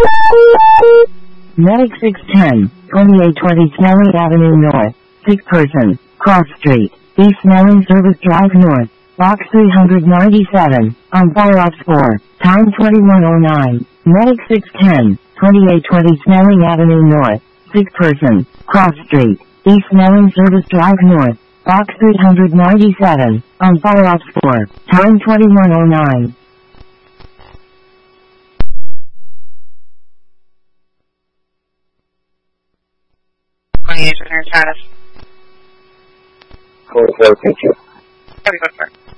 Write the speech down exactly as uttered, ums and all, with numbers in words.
Medic six ten, twenty-eight twenty Snelling Avenue North, sick person, Cross Street, East Snelling Service Drive North, Box three ninety-seven, on fire ops four, time twenty-one oh nine. Medic six ten, twenty-eight twenty Snelling Avenue North, sick person, Cross Street, East Snelling Service Drive North, Box three ninety-seven, on fire ops four, time twenty-one oh nine. twenty-eight return status. Cool, thank you. Every